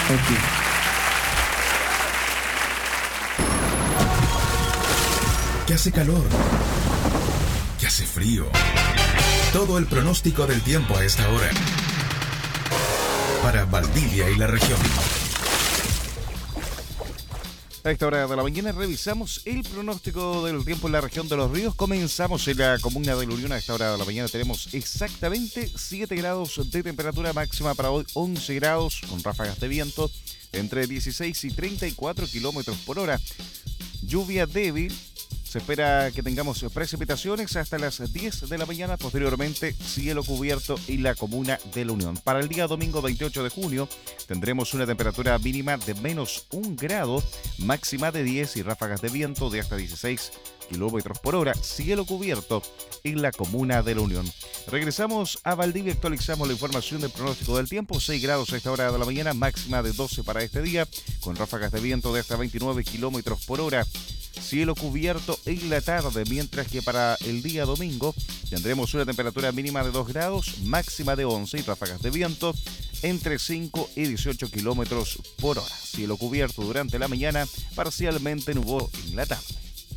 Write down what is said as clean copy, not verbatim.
Thank you. Que hace calor, que hace frío. Todo el pronóstico del tiempo a esta hora. Para Valdivia y la región. A esta hora de la mañana revisamos el pronóstico del tiempo en la región de Los Ríos. Comenzamos en la comuna de La Unión. A esta hora de la mañana tenemos exactamente 7 grados de temperatura máxima para hoy, 11 grados con ráfagas de viento entre 16 y 34 kilómetros por hora. Lluvia débil. Se espera que tengamos precipitaciones hasta las 10 de la mañana. Posteriormente, cielo cubierto en la comuna de La Unión. Para el día domingo 28 de junio, tendremos una temperatura mínima de menos 1 grado, máxima de 10 y ráfagas de viento de hasta 16 kilómetros por hora. Cielo cubierto en la comuna de La Unión. Regresamos a Valdivia, actualizamos la información del pronóstico del tiempo. 6 grados a esta hora de la mañana, máxima de 12 para este día, con ráfagas de viento de hasta 29 kilómetros por hora. Cielo cubierto en la tarde, mientras que para el día domingo tendremos una temperatura mínima de 2 grados, máxima de 11 y ráfagas de viento entre 5 y 18 kilómetros por hora. Cielo cubierto durante la mañana, parcialmente nuboso en la tarde.